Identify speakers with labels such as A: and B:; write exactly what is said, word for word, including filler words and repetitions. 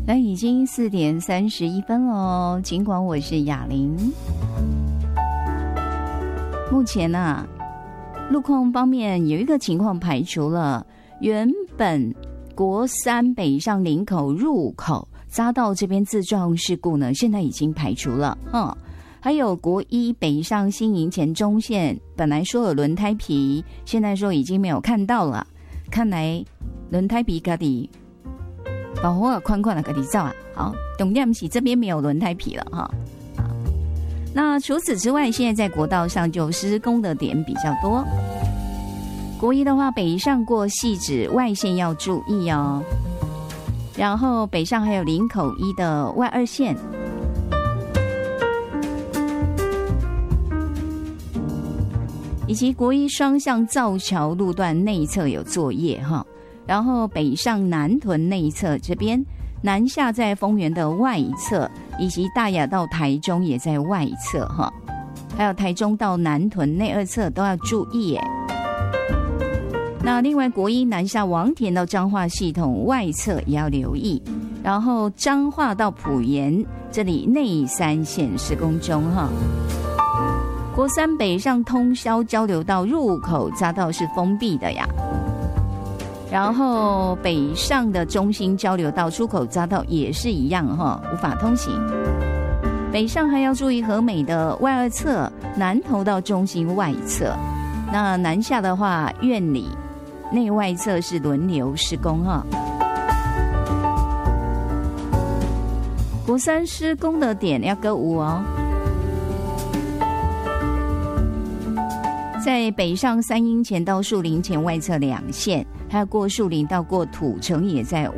A: 那已经四点三十一分了，尽管我是雅玲。目前啊，路况方面有一个情况排除了，原本国三北上林口入口匝道这边自撞事故呢，现在已经排除了哈。还有国一北上新营前中线，本来说有轮胎皮，现在说已经没有看到了，看来轮胎皮自己保护宽宽的自己照啊。好，重点是这边没有轮胎皮了哈。那除此之外，现在在国道上就施工的点比较多。国一的话，北上过汐止外线要注意哦。然后北上还有林口一的外二线。以及国一双向造桥路段内侧有作业哈，然后北上南屯内侧这边，南下在丰原的外侧，以及大雅到台中也在外侧哈，还有台中到南屯内二侧都要注意耶。那另外国一南下王田到彰化系统外侧也要留意，然后彰化到埔盐这里内三线施工中哈。国三北上通霄交流道入口匝道是封闭的呀，然后北上的中兴交流道出口匝道也是一样哈，无法通行。北上还要注意和美的外二侧，南投到中兴外侧。那南下的话，苑里内外侧是轮流施工哈。国三施工的点要搁五哦。在北上三英前到树林前外侧两线，还有过树林到过土城也在